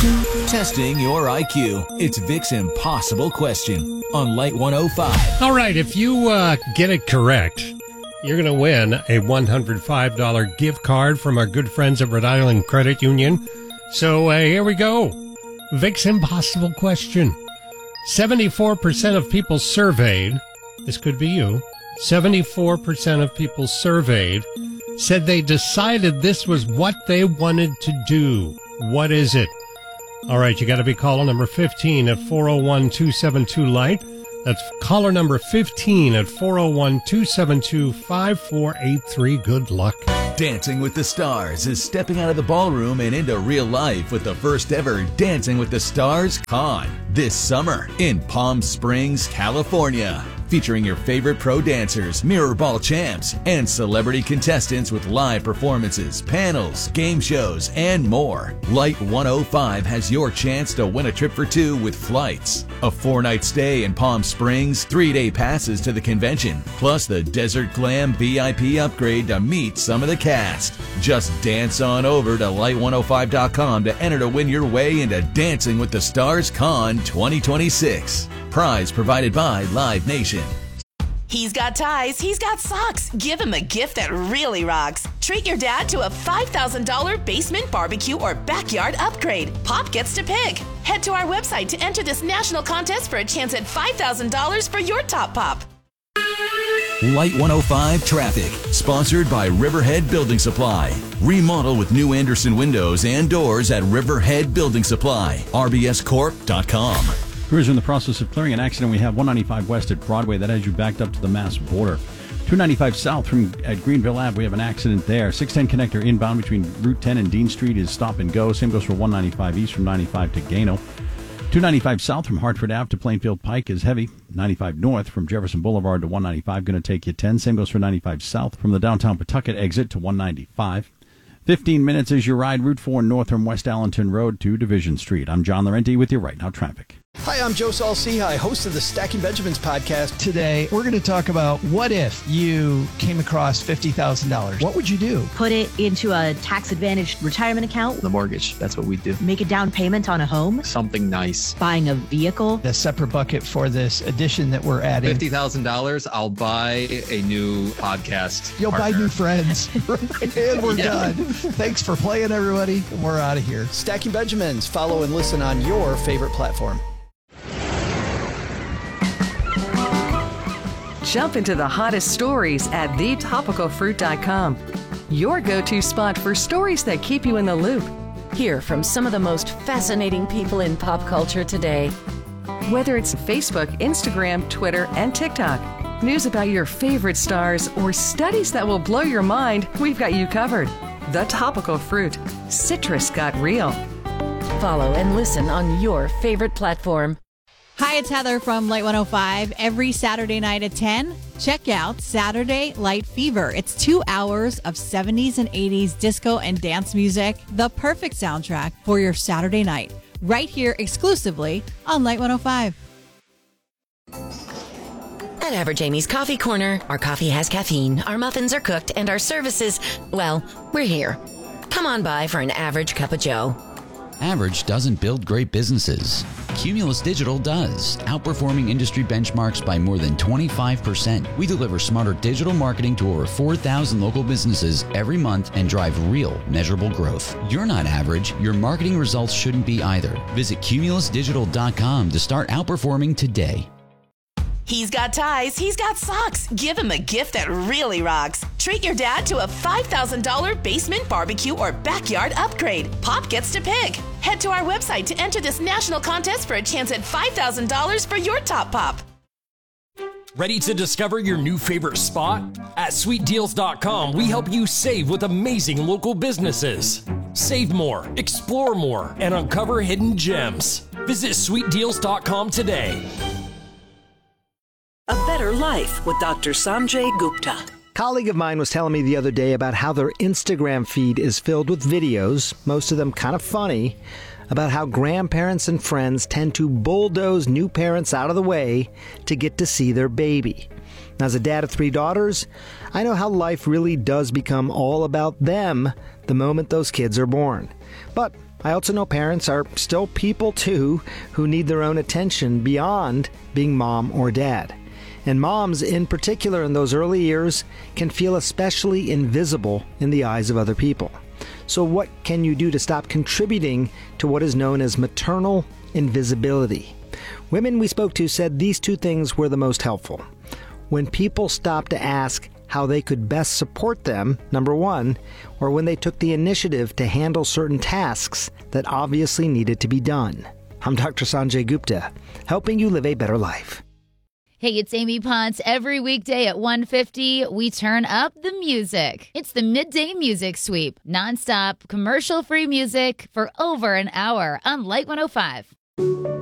Testing your IQ. It's Vic's Impossible Question on Light 105. All right, if you get it correct, you're going to win a $105 gift card from our good friends at Rhode Island Credit Union. So here we go. Vic's Impossible Question. 74% of people surveyed, this could be you, 74% of people surveyed said they decided this was what they wanted to do. What is it? All right, you got to be caller number 15 at 401-272-LIGHT. That's caller number 15 at 401-272-5483. Good luck. Dancing with the Stars is stepping out of the ballroom and into real life with the first ever Dancing with the Stars Con this summer in Palm Springs, California. Featuring your favorite pro dancers, mirror ball champs, and celebrity contestants with live performances, panels, game shows, and more. Light 105 has your chance to win a trip for two with flights, a 4-night stay in Palm Springs, 3-day passes to the convention, plus the Desert Glam VIP upgrade to meet some of the cast. Just dance on over to light105.com to enter to win your way into Dancing with the Stars Con 2026. Prize provided by Live Nation. He's got ties, he's got socks. Give him a gift that really rocks. Treat your dad to a $5,000 basement barbecue or backyard upgrade. Pop gets to pick. Head to our website to enter this national contest for a chance at $5,000 for your top pop. Light 105 Traffic, sponsored by Riverhead Building Supply. Remodel with new Anderson windows and doors at Riverhead Building Supply. rbscorp.com. Crews are in the process of clearing an accident. We have 195 West at Broadway. That has you backed up to the Mass border. 295 South at Greenville Ave. We have an accident there. 610 connector inbound between Route 10 and Dean Street is stop and go. Same goes for 195 East from 95 to Gano. 295 South from Hartford Ave to Plainfield Pike is heavy. 95 North from Jefferson Boulevard to 195 going to take you 10. Same goes for 95 South from the downtown Pawtucket exit to 195. 15 minutes as you ride Route 4 north from West Allenton Road to Division Street. I'm John Laurenti with your Right Now Traffic. Hi, I'm Joe Saul-Sehy, host of the Stacking Benjamins podcast. Today, we're going to talk about what if you came across $50,000. What would you do? Put it into a tax-advantaged retirement account. The mortgage, that's what we do. Make a down payment on a home. Something nice. Buying a vehicle. A separate bucket for this addition that we're adding. $50,000, I'll buy a new podcast You'll partner. buy new friends. And we're done. Thanks for playing, everybody. We're out of here. Stacking Benjamins. Follow and listen on your favorite platform. Jump into the hottest stories at thetopicalfruit.com. Your go-to spot for stories that keep you in the loop. Hear from some of the most fascinating people in pop culture today. Whether it's Facebook, Instagram, Twitter, and TikTok, news about your favorite stars, or studies that will blow your mind, we've got you covered. The Topical Fruit. Citrus got real. Follow and listen on your favorite platform. Hi, it's Heather from Light 105. Every Saturday night at 10, check out Saturday Light Fever. It's 2 hours of 70s and 80s disco and dance music, the perfect soundtrack for your Saturday night, right here exclusively on Light 105. At Average Amy's Coffee Corner, our coffee has caffeine, our muffins are cooked, and our services, well, we're here. Come on by for an average cup of joe. Average doesn't build great businesses. Cumulus Digital does, outperforming industry benchmarks by more than 25%. We deliver smarter digital marketing to over 4,000 local businesses every month and drive real, measurable growth. You're not average. Your marketing results shouldn't be either. Visit cumulusdigital.com to start outperforming today. He's got ties, he's got socks. Give him a gift that really rocks. Treat your dad to a $5,000 basement barbecue or backyard upgrade. Pop gets to pick. Head to our website to enter this national contest for a chance at $5,000 for your top pop. Ready to discover your new favorite spot? At sweetdeals.com, we help you save with amazing local businesses. Save more, explore more, and uncover hidden gems. Visit sweetdeals.com today. A Better Life with Dr. Sanjay Gupta. A colleague of mine was telling me the other day about how their Instagram feed is filled with videos, most of them kind of funny, about how grandparents and friends tend to bulldoze new parents out of the way to get to see their baby. Now, as a dad of 3 daughters, I know how life really does become all about them the moment those kids are born. But I also know parents are still people too who need their own attention beyond being mom or dad. And moms, in particular in those early years, can feel especially invisible in the eyes of other people. So what can you do to stop contributing to what is known as maternal invisibility? Women we spoke to said these two things were the most helpful. When people stopped to ask how they could best support them, number one, or when they took the initiative to handle certain tasks that obviously needed to be done. I'm Dr. Sanjay Gupta, helping you live a better life. Hey, it's Amy Ponce. Every weekday at 1:50, we turn up the music. It's the Midday Music Sweep. Nonstop, commercial-free music for over an hour on Light 105.